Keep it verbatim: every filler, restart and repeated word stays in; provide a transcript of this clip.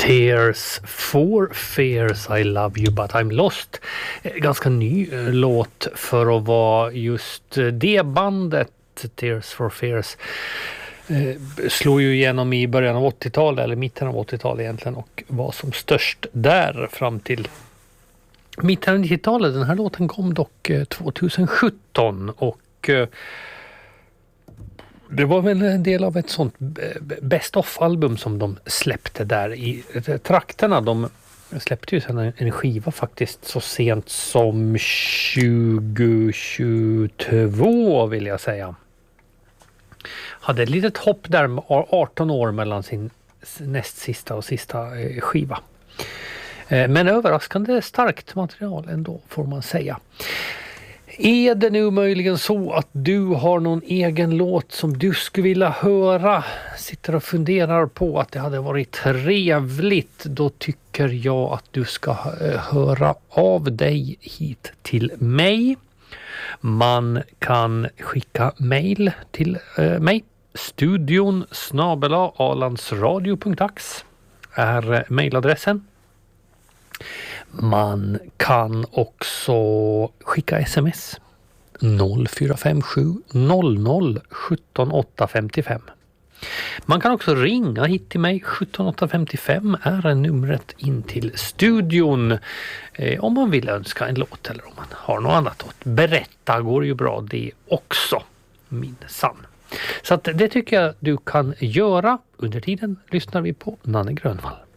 Tears for Fears, I love you but I'm lost. Ganska ny låt för att vara just det bandet. Tears for Fears slog ju igenom i början av åttiotalet eller mitten av åttiotalet egentligen och var som störst där fram till mitten av nittiotalet. Den här låten kom dock tjugosjutton och det var väl en del av ett sånt best of-album som de släppte där i trakterna. De släppte ju sedan en skiva faktiskt så sent som tjugohundratjugotvå vill jag säga. Hade ett litet hopp där med arton år mellan sin näst sista och sista skiva. Men överraskande starkt material ändå får man säga. Är det nu möjligen så att du har någon egen låt som du skulle vilja höra, sitter och funderar på att det hade varit trevligt, då tycker jag att du ska höra av dig hit till mig. Man kan skicka mejl till eh, mig. Studion snabel-a alandsradio punkt ax är mejladressen. Man kan också skicka sms noll fyra fem sju noll noll sjutton åtta femtiofem. Man kan också ringa hit till mig. sjutton åtta femtiofem är numret in till studion eh, om man vill önska en låt eller om man har något annat att berätta. Går ju bra det också, minsann. Så att det tycker jag du kan göra. Under tiden lyssnar vi på Nanne Grönvall.